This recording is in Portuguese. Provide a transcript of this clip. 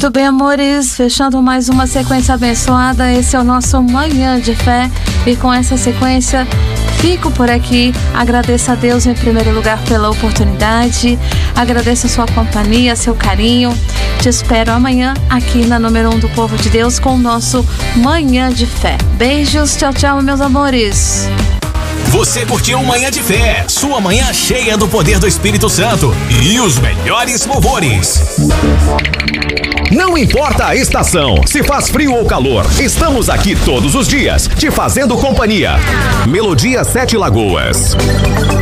Muito bem, amores, fechando mais uma sequência abençoada. Esse é o nosso Manhã de Fé e com essa sequência fico por aqui. Agradeço a Deus em primeiro lugar pela oportunidade, agradeço a sua companhia, seu carinho. Te espero amanhã aqui na número 1 do Povo de Deus com o nosso Manhã de Fé. Beijos, tchau, tchau, meus amores. Você curtiu Manhã de Fé, sua manhã cheia do poder do Espírito Santo e os melhores louvores. Não importa a estação, se faz frio ou calor, estamos aqui todos os dias, te fazendo companhia. Melodia 7 Lagoas.